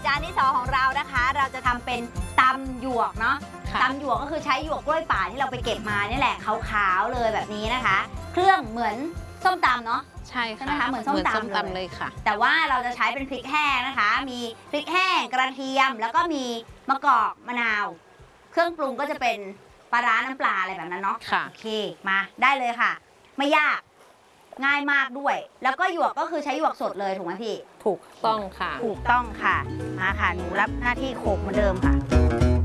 จานที่2ของเรานะคะเราจะทำเป็นตำหยวกเนาะตำหยวกก็คือใช้หยวกกล้วยป่าที่เราไปเก็บมานี่แหละขาวๆเลยแบบนี้นะคะ เครื่องเหมือนส้มตำเนาะใช่ไหมคะเหมือนส้มตำเลยค่ะแต่ว่าเราจะใช้เป็นพริกแห้งนะคะ มีพริกแห้งกระเทียมแล้วก็มีมะกอกมะนาว เครื่องปรุงก็จะเป็นปลาร้าน้ำปลาอะไรแบบนั้นเนาะโอเคมาได้เลยค่ะไม่ยากง่ายมากด้วย แล้วก็หยวกก็คือใช้หยวกสดเลยถูกไหมพี่ถูกต้องค่ะถูกต้องค่ะมาค่ะหนูรับหน้าที่โขลกเหมือนเดิมค่ะ